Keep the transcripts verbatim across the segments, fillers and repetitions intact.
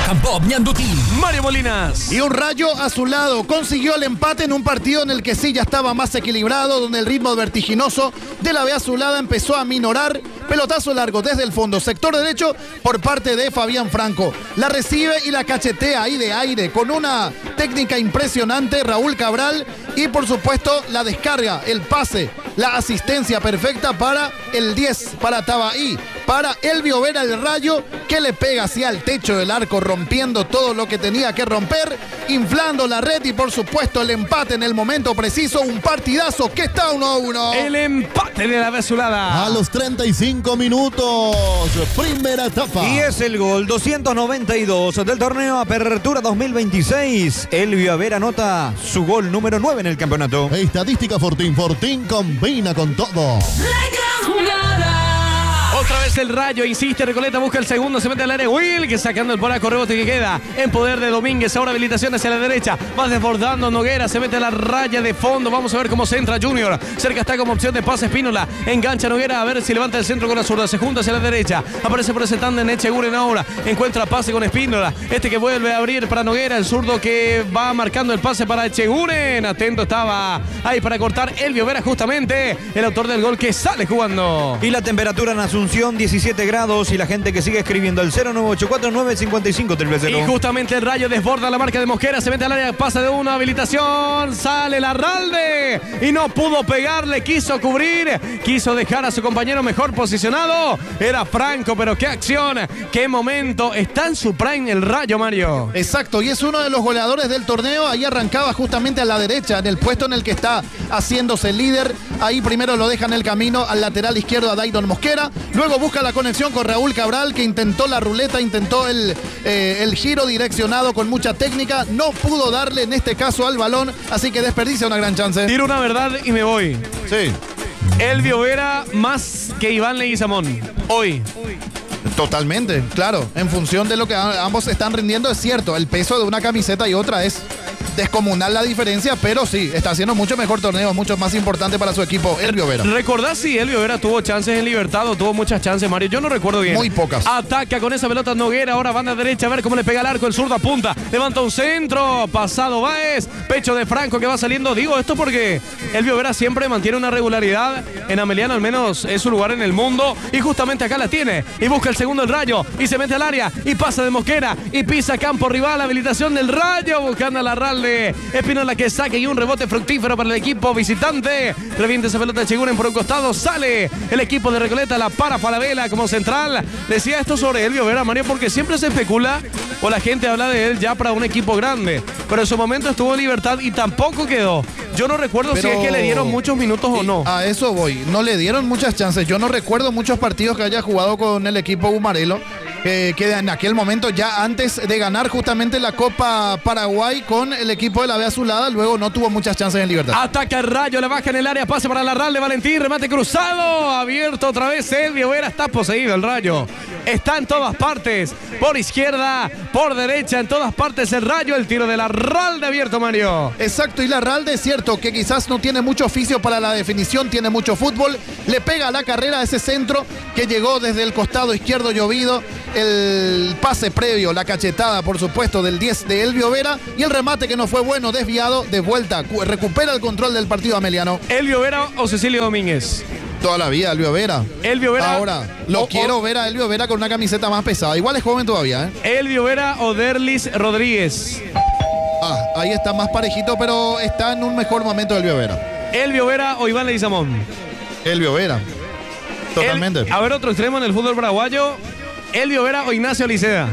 Campo Ñandutí, Mario Molinas. Y un Rayo Azulado consiguió el empate en un partido en el que sí ya estaba más equilibrado, donde el ritmo vertiginoso de la B Azulada empezó a minorar. Pelotazo largo desde el fondo, sector derecho por parte de Fabián Franco. La recibe y la cachetea ahí de aire con una técnica impresionante Raúl Cabral. Y por supuesto la descarga, el pase, la asistencia perfecta para el diez, para Tabaí, para Elvio Vera, el Rayo, que le pega hacia el techo del arco, rompiendo todo lo que tenía que romper, inflando la red y por supuesto el empate en el momento preciso. Un partidazo que está uno a uno. El empate de la B Azulada. A los treinta y cinco minutos, primera etapa. Y es el gol doscientos noventa y dos del torneo Apertura dos mil veintiséis. Elvio Vera anota su gol número nueve en el campeonato. Estadística Fortín. Fortín combina con todo. Otra vez el Rayo, insiste, Recoleta busca el segundo, se mete al área Will, que sacando el polaco, rebote que queda en poder de Domínguez, ahora habilitación hacia la derecha, va desbordando Noguera, se mete a la raya de fondo, vamos a ver cómo se entra Junior, cerca está como opción de pase Espínola, engancha Noguera, a ver si levanta el centro con la zurda, se junta hacia la derecha, aparece por ese tándem Echeguren ahora, encuentra pase con Espínola, este que vuelve a abrir para Noguera, el zurdo que va marcando el pase para Echeguren, atento estaba ahí para cortar Elvio Vera, justamente el autor del gol que sale jugando. Y la temperatura en Asunción diecisiete grados y la gente que sigue escribiendo al cero nueve ocho cuatro nueve cinco cinco tres cero. Y justamente el Rayo desborda la marca de Mosquera, se mete al área, pasa de una habilitación, sale Larralde y no pudo pegarle, quiso cubrir, quiso dejar a su compañero mejor posicionado, era Franco, pero qué acción, qué momento, está en su prime el Rayo, Mario. Exacto, y es uno de los goleadores del torneo, ahí arrancaba justamente a la derecha, en el puesto en el que está haciéndose líder, ahí primero lo deja en el camino al lateral izquierdo a Dayton Mosquera, luego busca la conexión con Raúl Cabral, que intentó la ruleta, intentó el, eh, el giro direccionado con mucha técnica, no pudo darle en este caso al balón, así que desperdicia una gran chance. Tiro una verdad y me voy. Sí. Elvio Vera más que Iván Leguizamón, hoy. Totalmente, claro, en función de lo que ambos están rindiendo, es cierto, el peso de una camiseta y otra es descomunal la diferencia, pero sí, está haciendo mucho mejor torneo, mucho más importante para su equipo, Elvio Vera. ¿Recordás si Elvio Vera tuvo chances en Libertad o tuvo muchas chances, Mario? Yo no recuerdo bien. Muy pocas. Ataca con esa pelota Noguera, ahora banda derecha, a ver cómo le pega el arco, el zurdo apunta, levanta un centro, pasado Báez, pecho de Franco que va saliendo. Digo esto porque Elvio Vera siempre mantiene una regularidad, en Ameliano al menos es su lugar en el mundo, y justamente acá la tiene, y busca el segundo el Rayo, y se mete al área, y pasa de Mosquera, y pisa campo rival, habilitación del Rayo, buscando a Larralde. Espínola que saque y un rebote fructífero para el equipo visitante. Reviente esa pelota de Cheguren por un costado. Sale el equipo de Recoleta, la para Falabella como central. Decía esto sobre Elvio Vera, Mario, porque siempre se especula o la gente habla de él ya para un equipo grande. Pero en su momento estuvo en Libertad y tampoco quedó. Yo no recuerdo Pero... si es que le dieron muchos minutos o no. A eso voy. No le dieron muchas chances. Yo no recuerdo muchos partidos que haya jugado con el equipo Bumarelo. Eh, que en aquel momento, ya antes de ganar justamente la Copa Paraguay con el equipo de la B Azulada, luego no tuvo muchas chances en Libertad. Ataca el Rayo, le baja en el área, pase para Larralde, Valentín, remate cruzado, abierto otra vez Elvio Vera, está poseído el Rayo. Está en todas partes, por izquierda, por derecha, en todas partes el Rayo, el tiro de Larralde abierto, Mario. Exacto, y Larralde es cierto que quizás no tiene mucho oficio para la definición, tiene mucho fútbol, le pega a la carrera a ese centro que llegó desde el costado izquierdo llovido, el pase previo, la cachetada por supuesto del diez de Elvio Vera y el remate que no fue bueno, desviado, de vuelta, recupera el control del partido Ameliano. ¿Elvio Vera o Cecilio Domínguez? Toda la vida, Elvio Vera. Elvio Vera. Ahora, lo o, quiero o, ver a Elvio Vera con una camiseta más pesada. Igual es joven todavía, ¿eh? Elvio Vera o Derlis Rodríguez. Ah, ahí está más parejito, pero está en un mejor momento Elvio Vera. Elvio Vera o Iván Leguizamón. Elvio Vera. Totalmente. El, a ver, otro extremo en el fútbol paraguayo. Elvio Vera o Ignacio Liceda.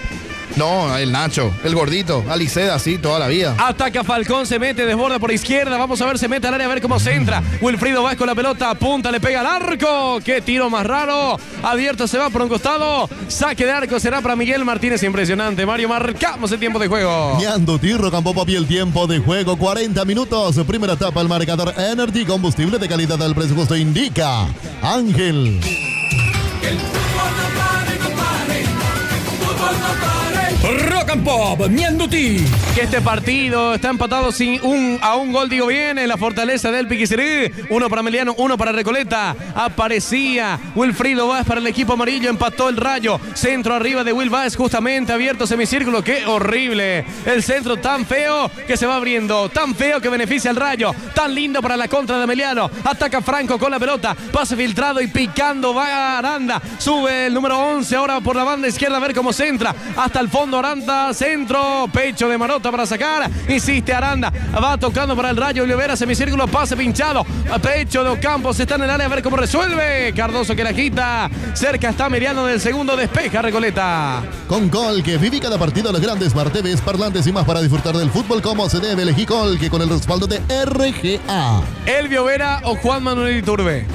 No, el Nacho, el gordito, Aliceda, sí, toda la vida. Ataca Falcón, se mete, desborda por izquierda. Vamos a ver, se mete al área, a ver cómo se entra. Wilfrido Vázquez con la pelota, apunta, le pega al arco. Qué tiro más raro. Abierto, se va por un costado. Saque de arco será para Miguel Martínez. Impresionante, Mario. Marcamos el tiempo de juego. Ñandutí, Rocampo Papi, el tiempo de juego, cuarenta minutos. Primera etapa, el marcador Energy, combustible de calidad al presupuesto indica Ángel. El fútbol no pare, compadre. El fútbol no pare. Rock and Pop, Mianduti. Que este partido está empatado sin un, a un gol, digo bien, en la fortaleza del Piquisirí. Uno para Meliano, uno para Recoleta. Aparecía Wilfrido Báez para el equipo amarillo, empató el Rayo. Centro arriba de Will Báez, justamente abierto semicírculo. ¡Qué horrible! El centro tan feo que se va abriendo, tan feo que beneficia al Rayo, tan lindo para la contra de Meliano. Ataca Franco con la pelota, pase filtrado y picando va Aranda. Sube el número once ahora por la banda izquierda a ver cómo centra. Hasta el fondo Aranda, centro, pecho de Marota para sacar. Insiste Aranda, va tocando para el Rayo. Olivera, semicírculo, pase pinchado. Pecho de Ocampos, está en el área a ver cómo resuelve. Cardoso que la quita. Cerca está Meliano del segundo, despeja Recoleta. Con Colque, viví cada partido los grandes Smart T Vs, parlantes y más para disfrutar del fútbol como se debe. Elegí Colque con el respaldo de R G A. Elvio Vera o Juan Manuel Iturbe.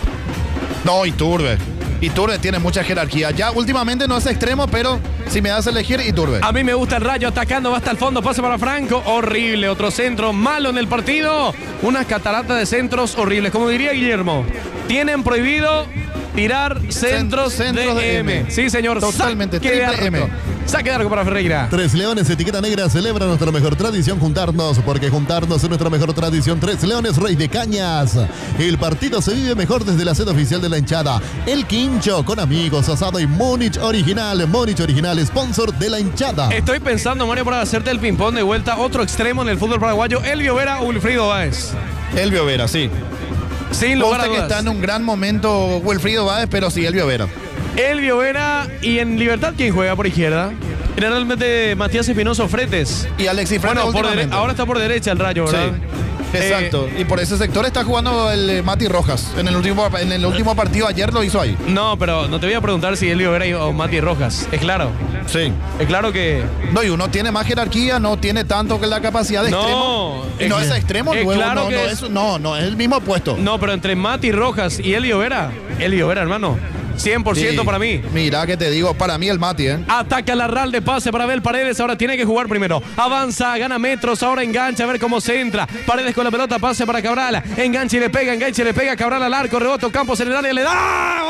No, Iturbe. Iturbe tiene mucha jerarquía. Ya últimamente no es extremo, pero si me das a elegir, Iturbe. A mí me gusta el Rayo atacando, va hasta el fondo, pase para Franco. Horrible, otro centro malo en el partido. Unas cataratas de centros horribles. Como diría Guillermo, tienen prohibido tirar centros, centros de, de M. M. Sí, señor. Totalmente, Saque de triple arco. M. Saque de arco para Ferreira. Tres Leones, etiqueta negra, celebra nuestra mejor tradición, juntarnos, porque juntarnos es nuestra mejor tradición. Tres Leones, Rey de Cañas. El partido se vive mejor desde la sede oficial de la hinchada. El Quincho, con amigos, asado y Múnich Original. Múnich Original, sponsor de la hinchada. Estoy pensando, Mario, para hacerte el ping-pong de vuelta. Otro extremo en el fútbol paraguayo. Elvio Vera o Wilfrido Báez. Elvio Vera, sí. Sin lugar a Consta que dudas. está en un gran momento Wilfrido Báez, pero sí, Elvio Vera. Elvio Vera. Y en Libertad, ¿quién juega por izquierda? Generalmente Matías Espinoso Fretes. Y Alexis Frena Bueno, por dere- últimamente. ahora está por derecha el Rayo, ¿verdad? Sí, exacto. Eh, y por ese sector está jugando el eh, Mati Rojas. En el último, en el último partido ayer lo hizo ahí. No, pero no te voy a preguntar si Elvio Vera o Mati Rojas. Es claro. Sí. Es claro que. No, y uno tiene más jerarquía, no tiene tanto que la capacidad de No, extremo. Y es no que- es extremo, es luego claro no, que no, es- es, no, no, es el mismo puesto. No, pero entre Mati Rojas y Elvio Vera. Elvio Vera, hermano. cien por ciento Sí. para mí. Mira que te digo, para mí el Mati, ¿eh? Ataca la ral de pase para Abel Paredes. Ahora tiene que jugar primero. Avanza, gana metros. Ahora engancha. A ver cómo se entra. Paredes con la pelota. Pase para Cabral. Engancha y le pega. Engancha y le pega. Cabral al arco. Rebota Campos en el área. Le da.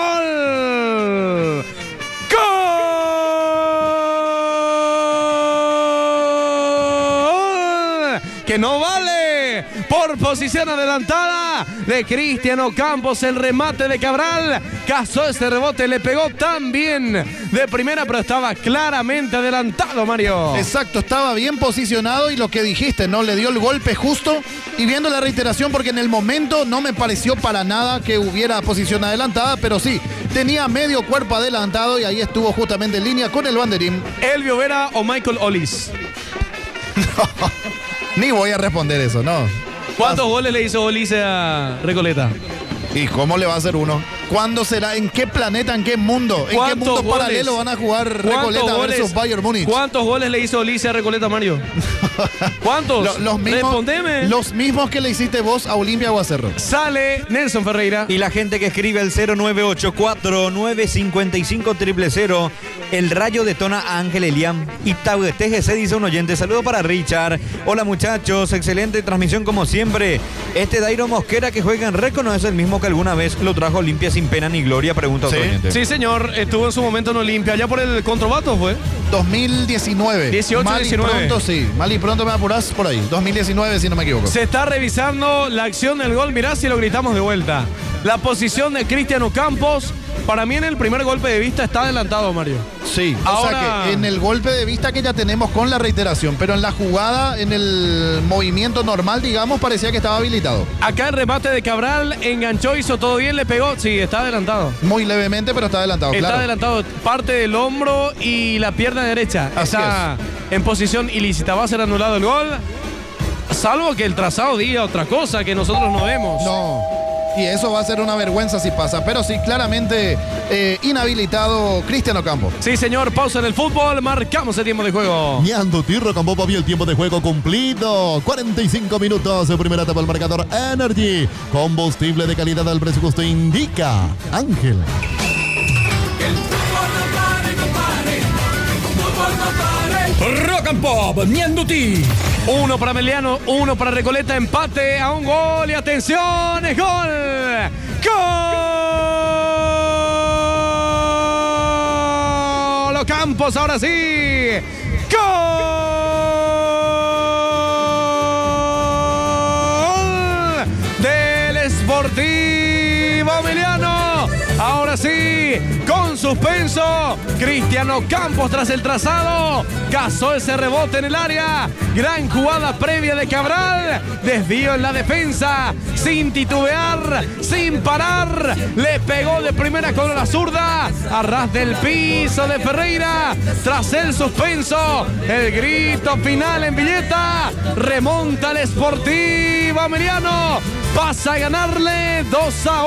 ¡Gol! ¡Gol! Que no vale. Por posición adelantada de Cristiano Campos, el remate de Cabral. Cazó ese rebote, le pegó tan bien de primera, pero estaba claramente adelantado, Mario. Exacto, estaba bien posicionado y lo que dijiste, ¿no? Le dio el golpe justo y viendo la reiteración, porque en el momento no me pareció para nada que hubiera posición adelantada, pero sí, tenía medio cuerpo adelantado y ahí estuvo justamente en línea con el banderín. Elvio Vera o Michael Olis. Ni voy a responder eso, ¿no? ¿Cuántos goles le hizo Olis a Recoleta? ¿Y cómo le va a hacer uno? ¿Cuándo será? ¿En qué planeta? ¿En qué mundo? ¿En qué ¿Cuántos mundo goles? paralelo van a jugar ¿Cuántos Recoleta goles, versus Bayern Múnich? ¿Cuántos goles le hizo Olis a Recoleta, Mario? ¿Cuántos? Lo- los, mismos, Respondeme. los mismos que le hiciste vos a Olimpia Guacerro. Sale Nelson Ferreira. Y la gente que escribe el cero nueve ocho cuatro nueve cinco cinco cero cero cero, el Rayo detona a Ángel Eliam. Y T G C dice un oyente, saludo para Richard. Hola muchachos, excelente transmisión como siempre. Este Dairo Mosquera que juega en Reco no es el mismo que alguna vez lo trajo Olimpia sin pena ni gloria, pregunta otro Sí. oyente. Sí, señor, estuvo en su momento en Olimpia, allá por el Controvato fue. dos mil diecinueve. dieciocho, Mal diecinueve. y pronto, sí. Mal y pronto me apurás por ahí. dos mil diecinueve, si no me equivoco. Se está revisando la acción del gol, mirá si lo gritamos de vuelta. La posición de Cristiano Campos, para mí en el primer golpe de vista está adelantado, Mario. Sí, o Ahora- sea que en el golpe de vista que ya tenemos con la reiteración, pero en la jugada, en el movimiento normal, digamos, parecía que estaba habilitado. Acá el remate de Cabral, enganchó, hizo todo bien, le pegó. Sí, está adelantado. Muy levemente, pero está adelantado, Está claro. adelantado parte del hombro y la pierna derecha. Así está en posición ilícita. Va a ser anulado el gol. Salvo que el trazado diga otra cosa que nosotros no vemos. No. Y eso va a ser una vergüenza si pasa. Pero sí, claramente eh, inhabilitado Cristiano Campos. Sí, señor, pausa en el fútbol. Marcamos el tiempo de juego. Ñanduti, Rock and Pop, había el tiempo de juego cumplido. cuarenta y cinco minutos de primera etapa, el marcador Energy. Combustible de calidad al precio justo indica Ángel. Rock and Pop, Mianduti. Uno para Meliano, uno para Recoleta, empate a un gol y atención, es gol. ¡Gol! Campos, ahora sí. ¡Gol! Del Sportivo Emiliano. Ahora sí, con suspenso, Cristiano Campos tras el trazado, cazó ese rebote en el área, gran jugada previa de Cabral, desvío en la defensa, sin titubear, sin parar, le pegó de primera con la zurda, a ras del piso de Ferreira, tras el suspenso, el grito final en Villeta, remonta el Sportivo Emiliano, pasa a ganarle dos a uno.